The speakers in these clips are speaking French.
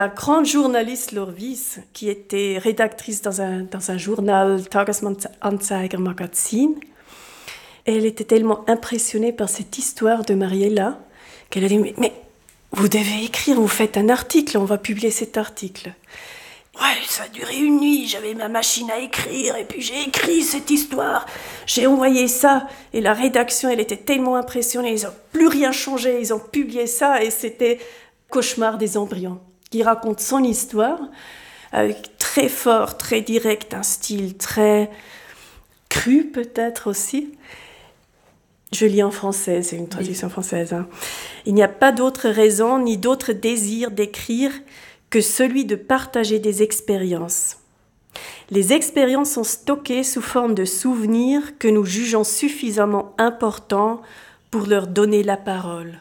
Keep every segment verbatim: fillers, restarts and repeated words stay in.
La grande journaliste Lorvis, qui était rédactrice dans un, dans un journal, Tagesanzeiger Magazin, elle était tellement impressionnée par cette histoire de Mariella qu'elle a dit mais, mais vous devez écrire, vous faites un article, on va publier cet article. Ouais, ça a duré une nuit, j'avais ma machine à écrire et puis j'ai écrit cette histoire. J'ai envoyé ça et la rédaction, elle était tellement impressionnée, ils n'ont plus rien changé, ils ont publié ça et c'était Cauchemar des embryons, qui raconte son histoire avec très fort, très direct, un style très cru peut-être aussi. Je lis en français, c'est une traduction française. Hein. Il n'y a pas d'autre raison ni d'autre désir d'écrire que celui de partager des expériences. Les expériences sont stockées sous forme de souvenirs que nous jugeons suffisamment importants pour leur donner la parole.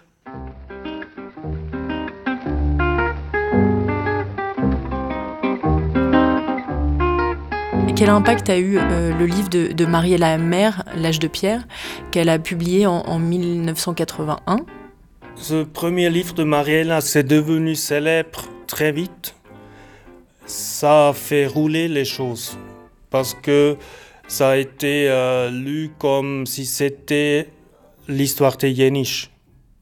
Quel impact a eu euh, le livre de, de Mariella Mère, L'âge de pierre, qu'elle a publié en, en dix-neuf cent quatre-vingt-un? Ce premier livre de Mariella, c'est devenu célèbre très vite. Ça a fait rouler les choses parce que ça a été euh, lu comme si c'était l'histoire de Jenisch.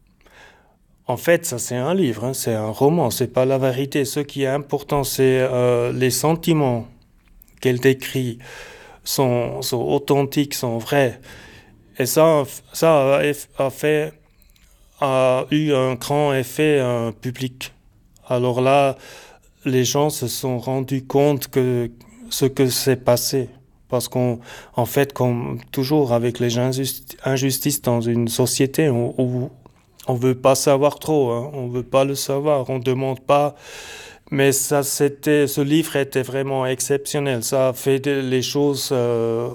En fait, ça c'est un livre, hein, c'est un roman, c'est pas la vérité. Ce qui est important, c'est euh, les sentiments qu'elle décrit sont, sont authentiques, sont vrais. Et ça, ça a, a, fait, a eu un grand effet euh, public. Alors là, les gens se sont rendus compte que ce que s'est passé. Parce qu'en en fait, comme toujours avec les injustices dans une société, on ne veut pas savoir trop, hein, on ne veut pas le savoir, on ne demande pas. Mais ça, c'était, ce livre était vraiment exceptionnel. Ça a fait les choses euh,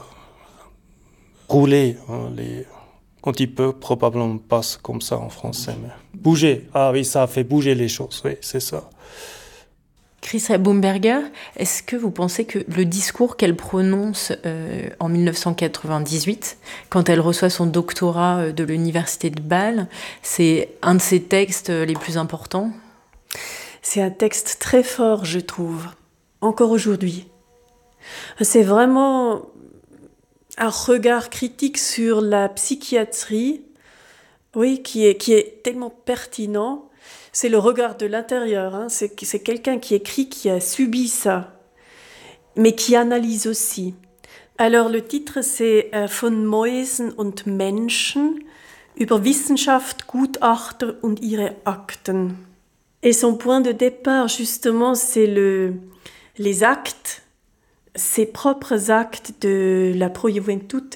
rouler. Hein, les, quand il peut, probablement pas comme ça en français. Mais bouger. Ah oui, ça a fait bouger les choses. Oui, c'est ça. Chris Baumberger, est-ce que vous pensez que le discours qu'elle prononce euh, en dix-neuf cent quatre-vingt-dix-huit, quand elle reçoit son doctorat de l'université de Bâle, c'est un de ses textes les plus importants ? C'est un texte très fort, je trouve, encore aujourd'hui. C'est vraiment un regard critique sur la psychiatrie, oui, qui est, qui est tellement pertinent. C'est le regard de l'intérieur, hein. c'est, c'est quelqu'un qui écrit, qui a subi ça, mais qui analyse aussi. Alors le titre c'est euh, Von Mäusen und Menschen über Wissenschaft, Gutachter und ihre Akten. Et son point de départ, justement, c'est le, les actes, ses propres actes de la Pro Juventute.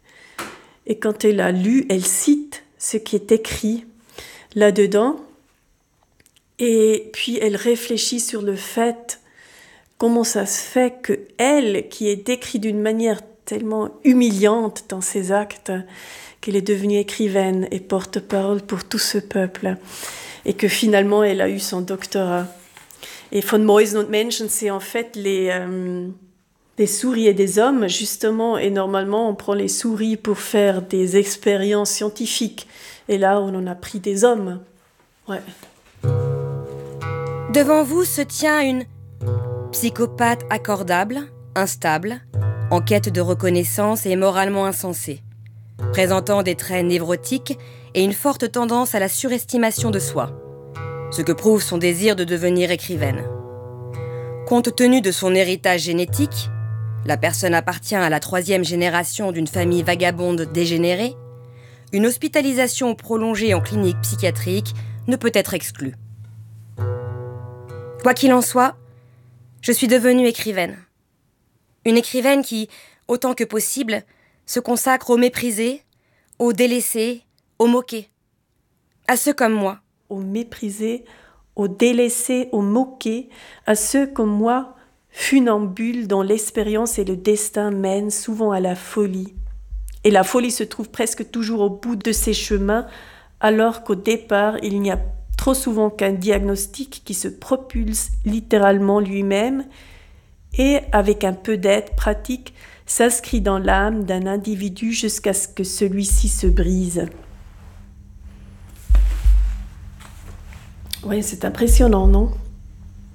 Et quand elle a lu, elle cite ce qui est écrit là-dedans. Et puis elle réfléchit sur le fait, comment ça se fait que elle, qui est décrite d'une manière tellement humiliante dans ses actes, qu'elle est devenue écrivaine et porte-parole pour tout ce peuple. Et que finalement, elle a eu son doctorat. Et Von Mäusen und Menschen, c'est en fait les, euh, des souris et des hommes, justement. Et normalement, on prend les souris pour faire des expériences scientifiques. Et là, on en a pris des hommes. Ouais. Devant vous se tient une psychopathe accordable, instable, en quête de reconnaissance et moralement insensée, présentant des traits névrotiques et une forte tendance à la surestimation de soi, ce que prouve son désir de devenir écrivaine. Compte tenu de son héritage génétique, la personne appartient à la troisième génération d'une famille vagabonde dégénérée, une hospitalisation prolongée en clinique psychiatrique ne peut être exclue. Quoi qu'il en soit, je suis devenue écrivaine. Une écrivaine qui, autant que possible, se consacre aux méprisés, aux délaissés, aux moqués, à ceux comme moi. Aux méprisés, aux délaissés, aux moqués, à ceux comme moi, funambules dont l'expérience et le destin mènent souvent à la folie. Et la folie se trouve presque toujours au bout de ces chemins, alors qu'au départ, il n'y a trop souvent qu'un diagnostic qui se propulse littéralement lui-même et, avec un peu d'aide pratique, s'inscrit dans l'âme d'un individu jusqu'à ce que celui-ci se brise. Oui, c'est impressionnant, non ?